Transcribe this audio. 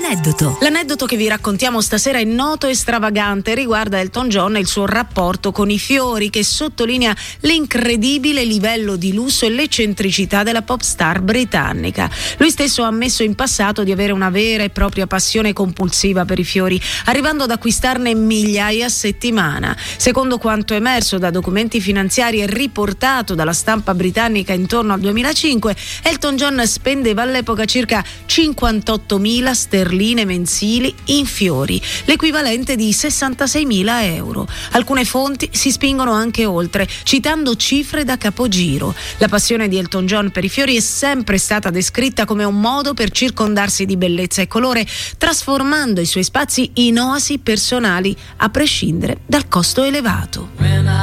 L'aneddoto. L'aneddoto che vi raccontiamo stasera è noto e stravagante, riguarda Elton John e il suo rapporto con i fiori, che sottolinea l'incredibile livello di lusso e l'eccentricità della pop star britannica. Lui stesso ha ammesso in passato di avere una vera e propria passione compulsiva per i fiori, arrivando ad acquistarne migliaia a settimana. Secondo quanto emerso da documenti finanziari e riportato dalla stampa britannica intorno al 2005, Elton John spendeva all'epoca circa 58.000 sterline mensili in fiori, l'equivalente di 66.000 euro. Alcune fonti si spingono anche oltre, citando cifre da capogiro. La passione di Elton John per i fiori è sempre stata descritta come un modo per circondarsi di bellezza e colore, trasformando i suoi spazi in oasi personali, a prescindere dal costo elevato.